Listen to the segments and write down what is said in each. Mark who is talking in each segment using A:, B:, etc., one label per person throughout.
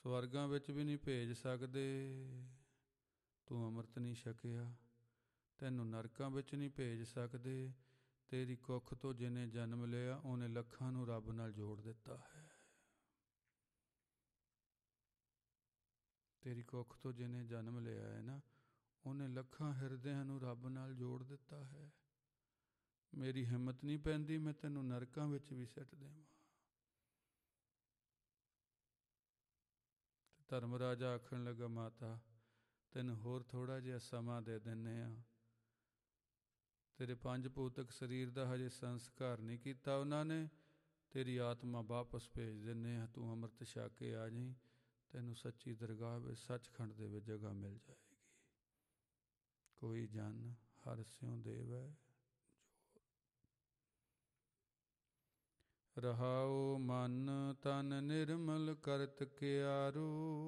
A: ਸਵਰਗਾਂ ਵਿੱਚ ਵੀ ਨਹੀਂ ਭੇਜ ਸਕਦੇ, ਤੂੰ ਅੰਮ੍ਰਿਤ ਨਹੀਂ ਛਕਿਆ। ਤੈਨੂੰ ਨਰਕਾਂ ਵਿੱਚ ਨਹੀਂ ਭੇਜ ਸਕਦੇ, ਤੇਰੀ ਕੁੱਖ ਤੋਂ ਜਿਹਨੇ ਜਨਮ ਲਿਆ ਉਹਨੇ ਲੱਖਾਂ ਨੂੰ ਰੱਬ ਨਾਲ ਜੋੜ ਦਿੱਤਾ ਹੈ। ਤੇਰੀ ਕੁੱਖ ਤੋਂ ਜਿਹਨੇ ਜਨਮ ਲਿਆ ਹੈ ਨਾ, ਉਹਨੇ ਲੱਖਾਂ ਹਿਰਦਿਆਂ ਨੂੰ ਰੱਬ ਨਾਲ ਜੋੜ ਦਿੱਤਾ ਹੈ। ਮੇਰੀ ਹਿੰਮਤ ਨਹੀਂ ਪੈਂਦੀ ਮੈਂ ਤੈਨੂੰ ਨਰਕਾਂ ਵਿੱਚ ਵੀ ਸਿੱਟ ਦੇਵਾਂ। ਧਰਮ ਰਾਜਾ ਆਖਣ ਲੱਗਾ, ਮਾਤਾ ਤੈਨੂੰ ਹੋਰ ਥੋੜ੍ਹਾ ਜਿਹਾ ਸਮਾਂ ਦੇ ਦਿੰਦੇ ਹਾਂ। ਤੇਰੇ 5 ਭੂਤਕ ਸਰੀਰ ਦਾ ਹਜੇ ਸੰਸਕਾਰ ਨਹੀਂ ਕੀਤਾ ਉਹਨਾਂ ਨੇ, ਤੇਰੀ ਆਤਮਾ ਵਾਪਸ ਭੇਜ ਦਿੰਦੇ ਹਾਂ। ਤੂੰ ਅੰਮ੍ਰਿਤ ਛਕ ਕੇ ਆ ਜਾਈਂ, ਤੈਨੂੰ ਸੱਚੀ ਦਰਗਾਹ ਵਿੱਚ ਸੱਚਖੰਡ ਦੇ ਵਿੱਚ ਜਗ੍ਹਾ ਮਿਲ ਜਾਏਗੀ। ਕੋਈ ਜਨ ਹਰਿ ਸਿਉ ਦੇਵੈ ਰਹਾਉ, ਮਨ ਤਨ ਨਿਰਮਲ ਕਰਤ ਕਿਆਰੂ,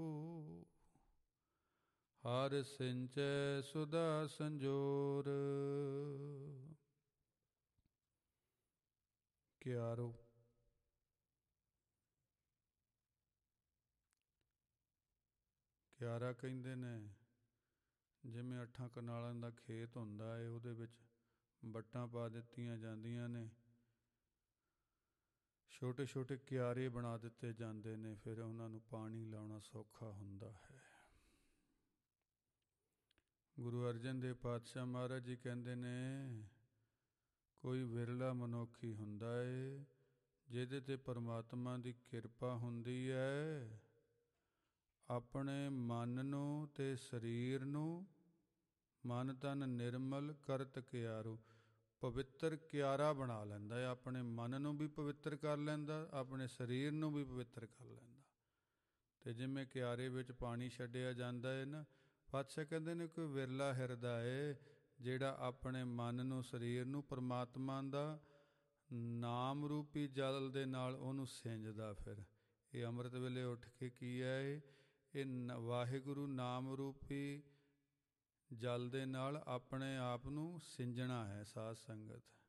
A: ਹਰਿ ਸਿੰਚੈ ਸੁਧਾ ਸੰਜੋਰ। ਕਿਆਰੋ ਕਿਆਰਾ ਕਹਿੰਦੇ ਨੇ ਜਿਵੇਂ 8 ਕਨਾਲਾਂ ਦਾ ਖੇਤ ਹੁੰਦਾ ਹੈ, ਉਹਦੇ ਵਿੱਚ ਵੱਟਾਂ ਪਾ ਦਿੱਤੀਆਂ ਜਾਂਦੀਆਂ ਨੇ, ਛੋਟੇ ਛੋਟੇ ਕਿਆਰੇ ਬਣਾ ਦਿੱਤੇ ਜਾਂਦੇ ਨੇ, ਫਿਰ ਉਹਨਾਂ ਨੂੰ ਪਾਣੀ ਲਾਉਣਾ ਸੌਖਾ ਹੁੰਦਾ ਹੈ। ਗੁਰੂ ਅਰਜਨ ਦੇਵ ਪਾਤਸ਼ਾਹ ਮਹਾਰਾਜ ਜੀ ਕਹਿੰਦੇ ਨੇ, ਕੋਈ ਵਿਰਲਾ ਮਨੁੱਖ ਹੀ ਹੁੰਦਾ ਹੈ ਜਿਹਦੇ 'ਤੇ ਪਰਮਾਤਮਾ ਦੀ ਕਿਰਪਾ ਹੁੰਦੀ ਹੈ, ਆਪਣੇ ਮਨ ਨੂੰ ਅਤੇ ਸਰੀਰ ਨੂੰ ਮਨ ਤਨ ਨਿਰਮਲ ਕਰਤ ਕਿਆਰੂ, ਪਵਿੱਤਰ ਕਿਆਰਾ ਬਣਾ ਲੈਂਦਾ ਹੈ। ਆਪਣੇ ਮਨ ਨੂੰ ਵੀ ਪਵਿੱਤਰ ਕਰ ਲੈਂਦਾ, ਆਪਣੇ ਸਰੀਰ ਨੂੰ ਵੀ ਪਵਿੱਤਰ ਕਰ ਲੈਂਦਾ। ਅਤੇ ਜਿਵੇਂ ਕਿਆਰੇ ਵਿੱਚ ਪਾਣੀ ਛੱਡਿਆ ਜਾਂਦਾ ਹੈ ਨਾ, ਪਾਤਸ਼ਾਹ ਕਹਿੰਦੇ ਨੇ ਕੋਈ ਵਿਰਲਾ ਹਿਰਦਾ ਹੈ ਜਿਹੜਾ ਆਪਣੇ ਮਨ ਨੂੰ ਸਰੀਰ ਨੂੰ ਪਰਮਾਤਮਾ ਦਾ ਨਾਮ ਰੂਪੀ ਜਲ ਦੇ ਨਾਲ ਉਹਨੂੰ ਸਿੰਜਦਾ। ਫਿਰ ਇਹ ਅੰਮ੍ਰਿਤ ਵੇਲੇ ਉੱਠ ਕੇ ਕੀ ਹੈ, ਇਹ ਵਾਹਿਗੁਰੂ ਨਾਮ ਰੂਪੀ ਜਲ ਦੇ ਨਾਲ ਆਪਣੇ ਆਪ ਨੂੰ ਸਿੰਜਣਾ ਹੈ। ਸਾਧ ਸੰਗਤ